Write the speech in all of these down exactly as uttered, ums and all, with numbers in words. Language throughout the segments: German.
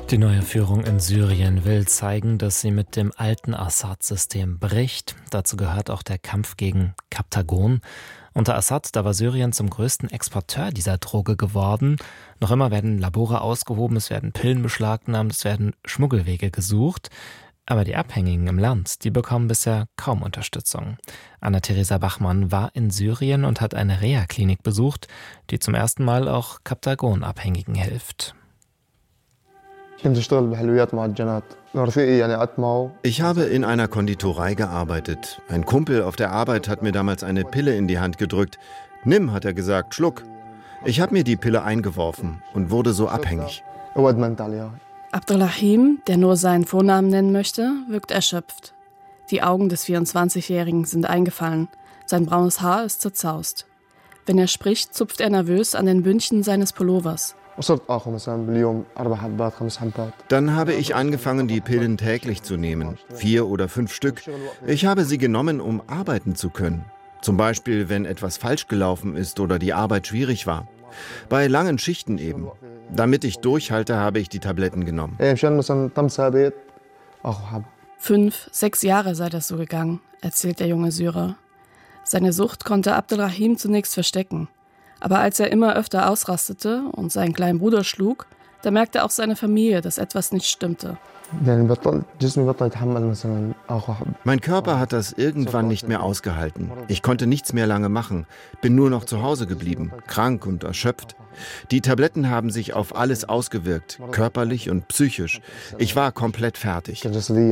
Die neue Führung in Syrien will zeigen, dass sie mit dem alten Assad-System bricht. Dazu gehört auch der Kampf gegen Kaptagon. Unter Assad, da war Syrien zum größten Exporteur dieser Droge geworden. Noch immer werden Labore ausgehoben, es werden Pillen beschlagnahmt, es werden Schmuggelwege gesucht. Aber die Abhängigen im Land, die bekommen bisher kaum Unterstützung. Anna-Theresa Bachmann war in Syrien und hat eine Reha-Klinik besucht, die zum ersten Mal auch Kaptagon-Abhängigen hilft. Ich habe in einer Konditorei gearbeitet. Ein Kumpel auf der Arbeit hat mir damals eine Pille in die Hand gedrückt. Nimm, hat er gesagt, schluck. Ich habe mir die Pille eingeworfen und wurde so abhängig. Abdelrahim, der nur seinen Vornamen nennen möchte, wirkt erschöpft. Die Augen des vierundzwanzigjährigen sind eingefallen. Sein braunes Haar ist zerzaust. Wenn er spricht, zupft er nervös an den Bündchen seines Pullovers. Dann habe ich angefangen, die Pillen täglich zu nehmen. Vier oder fünf Stück. Ich habe sie genommen, um arbeiten zu können. Zum Beispiel, wenn etwas falsch gelaufen ist oder die Arbeit schwierig war. Bei langen Schichten eben. Damit ich durchhalte, habe ich die Tabletten genommen. Fünf, sechs Jahre sei das so gegangen, erzählt der junge Syrer. Seine Sucht konnte Abdelrahim zunächst verstecken. Aber als er immer öfter ausrastete und seinen kleinen Bruder schlug, da merkte auch seine Familie, dass etwas nicht stimmte. Mein Körper hat das irgendwann nicht mehr ausgehalten. Ich konnte nichts mehr lange machen, bin nur noch zu Hause geblieben, krank und erschöpft. Die Tabletten haben sich auf alles ausgewirkt, körperlich und psychisch. Ich war komplett fertig.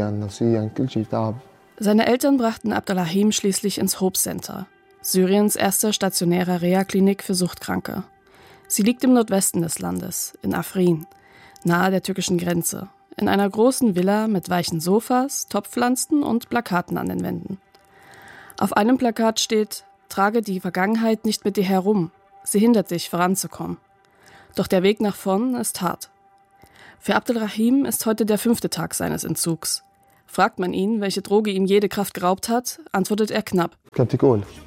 Seine Eltern brachten Abdelrahim schließlich ins Hope Center, Syriens erste stationäre Reha-Klinik für Suchtkranke. Sie liegt im Nordwesten des Landes, in Afrin, nahe der türkischen Grenze, in einer großen Villa mit weichen Sofas, Topfpflanzen und Plakaten an den Wänden. Auf einem Plakat steht: Trage die Vergangenheit nicht mit dir herum, sie hindert dich, voranzukommen. Doch der Weg nach vorn ist hart. Für Abdelrahim ist heute der fünfte Tag seines Entzugs. Fragt man ihn, welche Droge ihm jede Kraft geraubt hat, antwortet er knapp: Kaptagon.